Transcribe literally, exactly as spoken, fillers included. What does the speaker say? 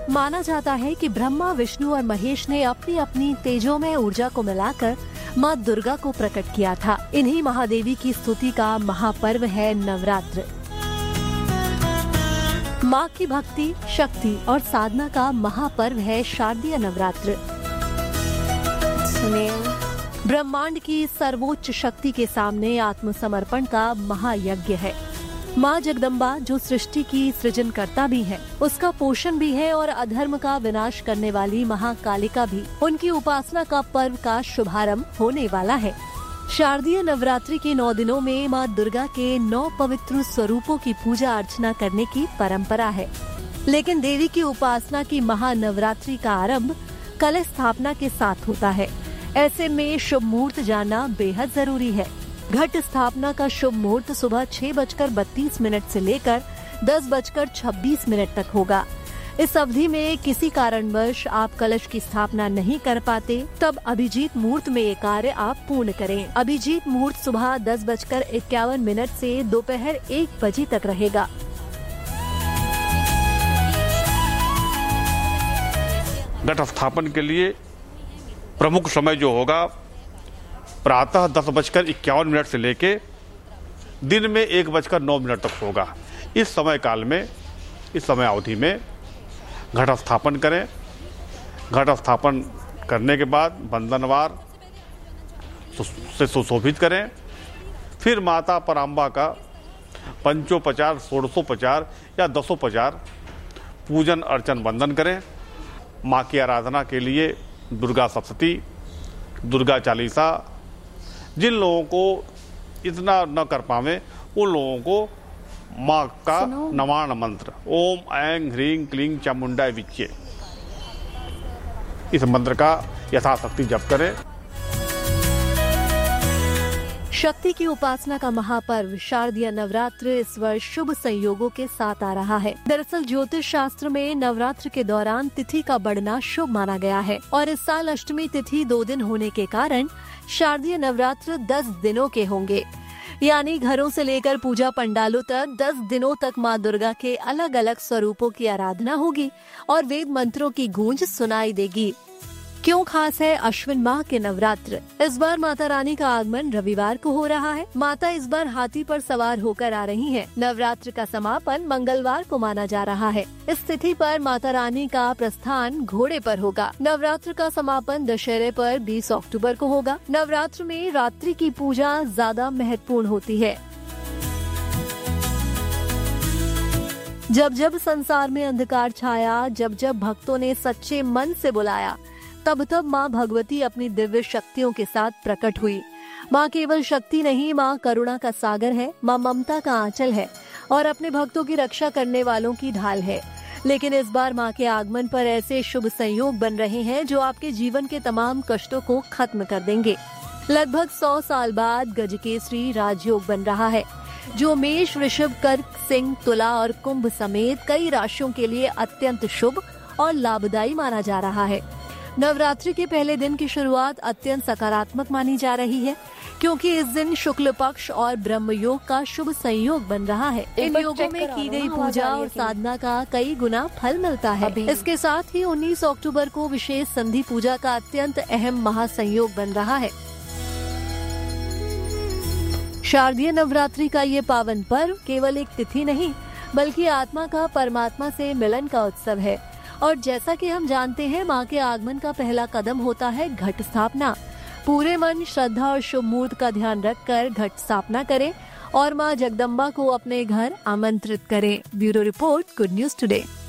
माना जाता है कि ब्रह्मा, विष्णु और महेश ने अपनी अपनी तेजोमय ऊर्जा को मिलाकर माँ दुर्गा को प्रकट किया था। इन्हीं महादेवी की स्तुति का महापर्व है नवरात्र। माँ की भक्ति, शक्ति और साधना का महापर्व है शारदीय नवरात्र। ब्रह्मांड की सर्वोच्च शक्ति के सामने आत्मसमर्पण का महायज्ञ है। माँ जगदम्बा जो सृष्टि की सृजनकर्ता भी है, उसका पोषण भी है और अधर्म का विनाश करने वाली महाकालिका भी। उनकी उपासना का पर्व का शुभारंभ होने वाला है। शारदीय नवरात्रि के नौ दिनों में माँ दुर्गा के नौ पवित्र स्वरूपों की पूजा अर्चना करने की परंपरा है। लेकिन देवी की उपासना की महानवरात्रि का आरंभ कलश स्थापना के साथ होता है। ऐसे में शुभ मुहूर्त जानना बेहद जरूरी है। घट स्थापना का शुभ मुहूर्त सुबह छह बजकर बत्तीस मिनट से लेकर दस बजकर छब्बीस मिनट तक होगा। इस अवधि में किसी कारणवश आप कलश की स्थापना नहीं कर पाते, तब अभिजीत मुहूर्त में ये कार्य आप पूर्ण करें। अभिजीत मुहूर्त सुबह दस बजकर इक्यावन मिनट से दोपहर एक बजे तक रहेगा। घट स्थापन के लिए प्रमुख समय जो होगा प्रातः दस बजकर इक्यावन मिनट से लेके दिन में एक बजकर नौ मिनट तक होगा। इस समय काल में, इस समय अवधि में घट स्थापन करें। घट स्थापन करने के बाद बंधनवार से सुशोभित करें। फिर माता पराम्बा का पंचोपचार, षोडशोपचार या दसोपचार पूजन अर्चन वंदन करें। माँ की आराधना के लिए दुर्गा सप्तशती, दुर्गा चालीसा, जिन लोगों को इतना न कर पावे उन लोगों को माँ का नवान मंत्र ओम ऐं ह्रीं क्लीं चामुंडाय विच्चे, इस मंत्र का यथाशक्ति जप करें। शक्ति की उपासना का महापर्व शारदीय नवरात्र इस वर्ष शुभ संयोगों के साथ आ रहा है। दरअसल ज्योतिष शास्त्र में नवरात्र के दौरान तिथि का बढ़ना शुभ माना गया है और इस साल अष्टमी तिथि दो दिन होने के कारण शारदीय नवरात्र दस दिनों के होंगे। यानी घरों से लेकर पूजा पंडालों तक दस दिनों तक माँ दुर्गा के अलग अलग स्वरूपों की आराधना होगी और वेद मंत्रों की गूंज सुनाई देगी। क्यों खास है अश्विन माह के नवरात्र? इस बार माता रानी का आगमन रविवार को हो रहा है। माता इस बार हाथी पर सवार होकर आ रही हैं। नवरात्र का समापन मंगलवार को माना जा रहा है। इस तिथि पर माता रानी का प्रस्थान घोड़े पर होगा। नवरात्र का समापन दशहरे पर बीस अक्टूबर को होगा। नवरात्र में रात्रि की पूजा ज्यादा महत्वपूर्ण होती है। जब जब संसार में अंधकार छाया, जब जब भक्तों ने सच्चे मन से बुलाया, तब तब माँ भगवती अपनी दिव्य शक्तियों के साथ प्रकट हुई। माँ केवल शक्ति नहीं, माँ करुणा का सागर है, माँ ममता का आंचल है और अपने भक्तों की रक्षा करने वालों की ढाल है। लेकिन इस बार माँ के आगमन पर ऐसे शुभ संयोग बन रहे हैं जो आपके जीवन के तमाम कष्टों को खत्म कर देंगे। लगभग सौ साल बाद गजकेसरी राजयोग बन रहा है, जो मेष, वृषभ, कर्क, सिंह, तुला और कुंभ समेत कई राशियों के लिए अत्यंत शुभ और लाभदायी माना जा रहा है। नवरात्रि के पहले दिन की शुरुआत अत्यंत सकारात्मक मानी जा रही है, क्योंकि इस दिन शुक्ल पक्ष और ब्रह्म योग का शुभ संयोग बन रहा है। इन योगों में की गई पूजा और साधना का कई गुना फल मिलता है। इसके साथ ही उन्नीस अक्टूबर को विशेष संधि पूजा का अत्यंत अहम महासंयोग बन रहा है। शारदीय नवरात्रि का ये पावन पर्व केवल एक तिथि नहीं, बल्कि आत्मा का परमात्मा से मिलन का उत्सव है। और जैसा कि हम जानते हैं, माँ के आगमन का पहला कदम होता है घट स्थापना। पूरे मन, श्रद्धा और शुभ मुहूर्त का ध्यान रखकर घट स्थापना करें और माँ जगदम्बा को अपने घर आमंत्रित करें। Bureau report, good news today.